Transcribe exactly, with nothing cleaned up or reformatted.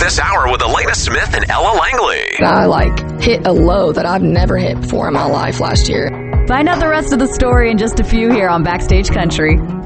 this hour with Elena Smith and Ella Langley. I, like, hit a low that I've never hit before in my life last year. Find out the rest of the story in just a few here on Backstage Country.